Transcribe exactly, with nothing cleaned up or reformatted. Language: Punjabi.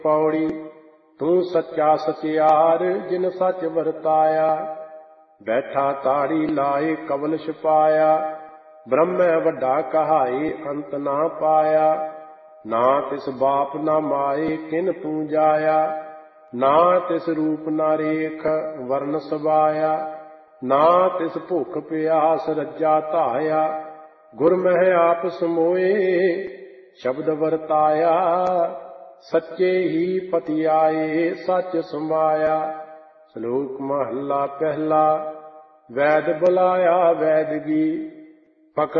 ਪੌੜੀ। ਤੂੰ ਸੱਚਾ ਸਚਿਆਰ ਜਿਨ ਸੱਚ ਵਰਤਾਇਆ, ਬੈਠਾ ਤਾੜੀ ਲਾਏ ਕਵਲ ਛਪਾਇਆ। ਬ੍ਰਹਮੈ ਵੱਡਾ ਕਹਾਏ ਅੰਤ ਨਾ ਪਾਇਆ, ਨਾ ਤਿਸ ਬਾਪ ਨਾ ਮਾਏ ਕਿਨ ਤੂੰ ਜਾਇਆ। ਨਾ ਤਿਸ ਰੂਪ ਨਾ ਰੇਖ ਵਰਨ ਸਵਾਇਆ, ਨਾ ਤਿਸ ਭੁੱਖ ਪਿਆਸ ਰੱਜਾ ਧਾਇਆ। ਗੁਰ ਮਹਿ ਆਪ ਸਮੋਏ ਸ਼ਬਦ ਵਰਤਾਇਆ, ਸੱਚੇ ਹੀ ਪਤੀ ਆਏ ਸੱਚ ਸਮਾਇਆ। ਸ਼ਲੋਕ ਮਹੱਲਾ ਪਹਿਲਾ। ਵੈਦ ਬੁਲਾਇਆ ਵੈਦਗੀ,